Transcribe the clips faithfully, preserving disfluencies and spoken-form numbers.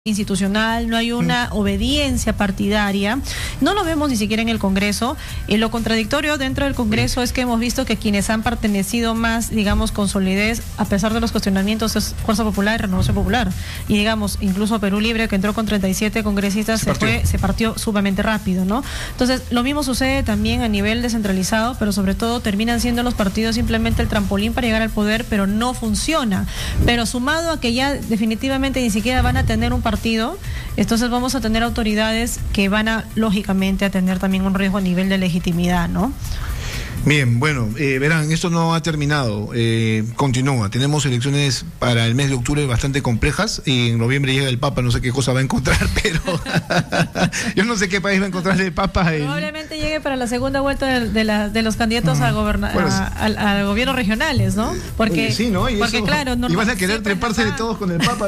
institucional, no hay una obediencia partidaria, no lo vemos ni siquiera en el Congreso. Y lo contradictorio dentro del Congreso es que hemos visto que quienes han pertenecido más, digamos, con solidez, a pesar de los cuestionamientos, es Fuerza Popular y Renovación Popular. Y digamos, incluso Perú Libre, que entró con treinta y siete congresistas, se, se fue, se partió sumamente rápido, ¿no? Entonces, lo mismo sucede también a nivel descentralizado, pero sobre todo terminan siendo los partidos simplemente el trampolín para llegar al poder, pero no funciona. Pero sumado a que ya definitivamente ni siquiera van a tener un partido, entonces vamos a tener autoridades que van a, lógicamente, a tener también un riesgo a nivel de legitimidad, ¿no? Bien, bueno, eh, verán, esto no ha terminado, eh, continúa. Tenemos elecciones para el mes de octubre bastante complejas y en noviembre llega el Papa, no sé qué cosa va a encontrar, pero yo no sé qué país va a encontrar el Papa. En... Probablemente llegue para la segunda vuelta de, de, la, de los candidatos uh-huh. a, goberna bueno, a, a, a gobiernos regionales, ¿no? Porque, oye, sí, ¿no? Y, porque eso, claro, y vas a querer treparse de todos con el Papa.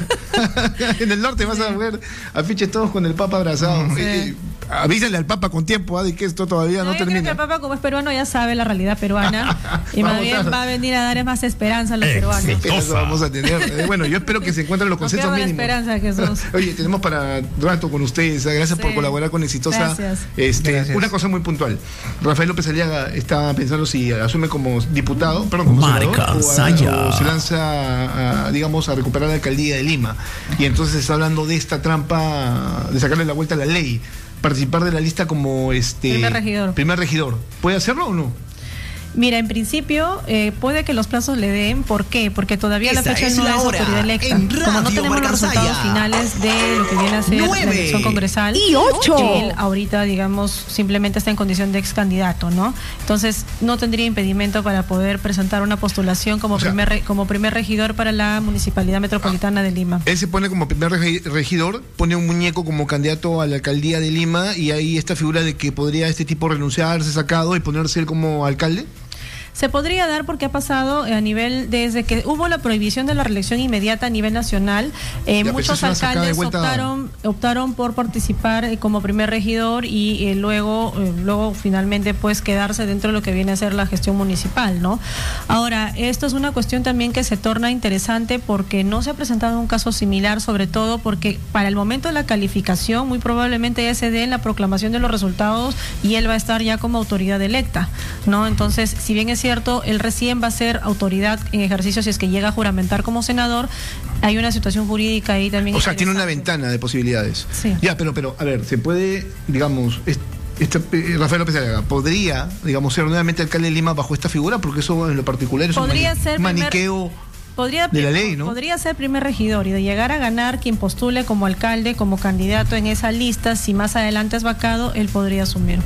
A, en el norte vas sí. a ver afiches todos con el Papa abrazado. Sí. Eh, avísenle al Papa con tiempo, ¿eh? De que esto todavía no, no termina. Que el Papa, como es peruano, ya sabe la realidad peruana y más bien va a venir a dar más esperanza a los peruanos. Eso vamos a tener. Eh, bueno, yo espero que se encuentren los consensos mínimos. Esperanza, Jesús. Oye, tenemos para rato con ustedes. Gracias sí. por colaborar con Exitosa. Gracias. Este, Gracias. Una cosa muy puntual. Rafael López Aliaga está pensando si asume como diputado, perdón, como senador, o, a, o se lanza, a, a, digamos, a recuperar la alcaldía de Lima. Y entonces se está hablando de esta trampa, de sacarle la vuelta a la ley. Participar de la lista como este primer regidor. Primer regidor. ¿Puede hacerlo o no? Mira, en principio eh, puede que los plazos le den. ¿Por qué? Porque todavía Esa la fecha es no la es autoridad electa. Como no tenemos los resultados finales de lo que viene a ser nueve la elección congresal y ocho. Él ahorita, digamos, simplemente está en condición de ex candidato, ¿no? Entonces no tendría impedimento para poder presentar una postulación como, o sea, primer, como primer regidor para la Municipalidad Metropolitana de Lima. Él se pone como primer regidor, pone un muñeco como candidato a la alcaldía de Lima y ahí esta figura de que podría este tipo renunciar, ser sacado y ponerse él como alcalde. Se podría dar porque ha pasado a nivel, desde que hubo la prohibición de la reelección inmediata a nivel nacional, eh, ya, muchos alcaldes optaron optaron por participar eh, como primer regidor y eh, luego eh, luego finalmente pues quedarse dentro de lo que viene a ser la gestión municipal, ¿no? Ahora, esto es una cuestión también que se torna interesante porque no se ha presentado un caso similar, sobre todo porque para el momento de la calificación muy probablemente ya se dé la proclamación de los resultados y él va a estar ya como autoridad electa, ¿no? Entonces, si bien es cierto, él recién va a ser autoridad en ejercicio si es que llega a juramentar como senador, hay una situación jurídica ahí también. O sea, tiene una ventana de posibilidades. Sí. Ya, pero, pero, a ver, se puede, digamos, este, Rafael López Aliaga, ¿podría, digamos, ser nuevamente alcalde de Lima bajo esta figura? Porque eso en lo particular es podría un ser maniqueo primer... Podría, de la ley, ¿no? Podría ser primer regidor y de llegar a ganar quien postule como alcalde, como candidato en esa lista, si más adelante es vacado, él podría asumir.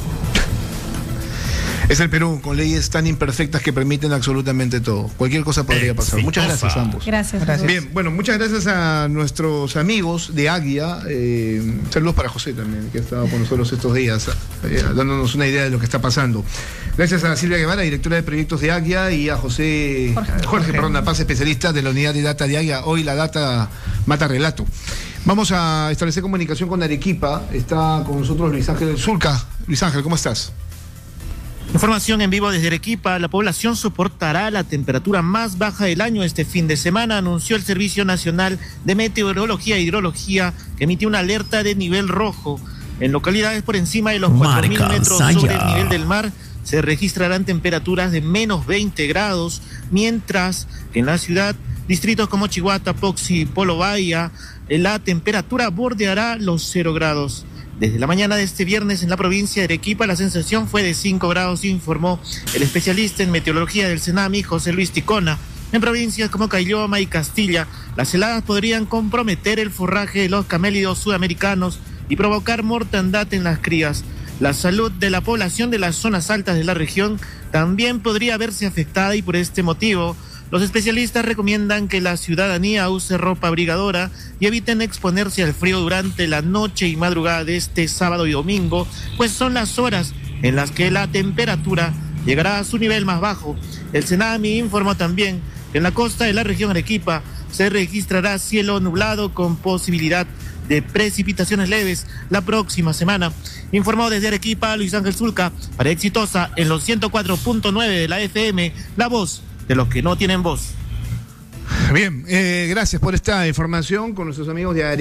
Es el Perú, con leyes tan imperfectas que permiten absolutamente todo. Cualquier cosa podría pasar. Muchas gracias a ambos. Gracias. gracias. Bien, bueno, muchas gracias a nuestros amigos de Águila. Eh, saludos para José también, que ha estado con nosotros estos días, eh, dándonos una idea de lo que está pasando. Gracias a Silvia Guevara, directora de proyectos de Águila, y a José Jorge, Jorge, Jorge. Perdón, La Paz, especialista de la unidad de data de Águila. Hoy la data mata relato. Vamos a establecer comunicación con Arequipa. Está con nosotros Luis Ángel Zulca. Luis Ángel, ¿cómo estás? Información en vivo desde Arequipa. La población soportará la temperatura más baja del año este fin de semana, anunció el Servicio Nacional de Meteorología e Hidrología, que emitió una alerta de nivel rojo. En localidades por encima de los cuatro mil metros sobre el nivel del mar se registrarán temperaturas de menos veinte grados, mientras que en la ciudad, distritos como Chihuahua, Poxi y Polo Bahía, la temperatura bordeará los cero grados. Desde la mañana de este viernes en la provincia de Arequipa la sensación fue de cinco grados, informó el especialista en meteorología del CENAMI, José Luis Ticona. En provincias como Caylloma y Castilla, las heladas podrían comprometer el forraje de los camélidos sudamericanos y provocar mortandad en las crías. La salud de la población de las zonas altas de la región también podría verse afectada y por este motivo los especialistas recomiendan que la ciudadanía use ropa abrigadora y eviten exponerse al frío durante la noche y madrugada de este sábado y domingo, pues son las horas en las que la temperatura llegará a su nivel más bajo. El CENAMI informó también que en la costa de la región Arequipa se registrará cielo nublado con posibilidad de precipitaciones leves la próxima semana. Informó desde Arequipa Luis Ángel Zulca para Exitosa en los ciento cuatro punto nueve de la F M, la voz de los que no tienen voz. Bien, eh, gracias por esta información con nuestros amigos de